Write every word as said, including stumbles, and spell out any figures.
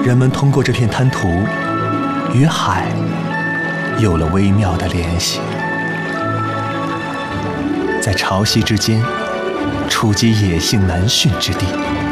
人们通过这片滩涂与海有了微妙的联系，在潮汐之间触及野性难驯之地。